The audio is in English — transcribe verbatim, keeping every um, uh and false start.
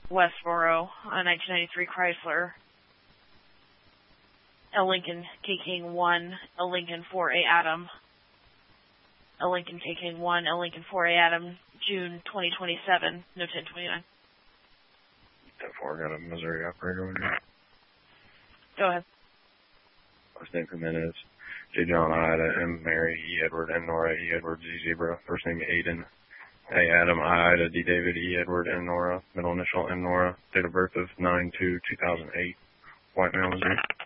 Westboro, a nineteen ninety-three Chrysler. L Lincoln K King one, L Lincoln four A Adam. L Lincoln K King one, L Lincoln four A Adam, June twenty twenty-seven, no ten twenty-nine. ten four, got a Missouri operator on here. Go ahead. Last name Jimenez, J. John Ida, M. Mary, E. Edward, N. Nora, E. Edward, Z. Zebra. First name Aiden, A. Adam, I. Ida, D. David, E. Edward, N. Nora. Middle initial N. Nora. Date of birth of nine two two thousand eight. White male, Missouri.